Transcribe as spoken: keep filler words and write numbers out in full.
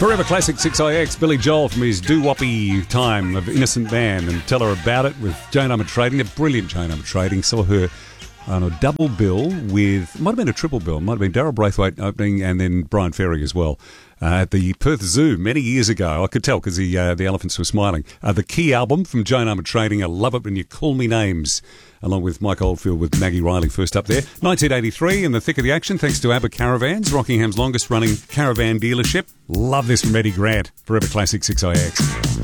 Forever Classic six I X, Billy Joel from his doo-woppy time of Innocent Man, and Tell Her About It with Jane Armatrading, a brilliant Jane Armatrading. Saw her on a double bill with, might have been a triple bill, might have been Daryl Braithwaite opening and then Brian Ferry as well. Uh, at the Perth Zoo many years ago. I could tell because the uh, the elephants were smiling. Uh, the Key album from Jane Armatrading, I Love It When You Call Me Names, along with Mike Oldfield with Maggie Riley first up there. nineteen eighty-three, in the thick of the action, thanks to ABBA Caravans, Rockingham's longest running caravan dealership. Love this from Eddie Grant, Forever Classic six I X.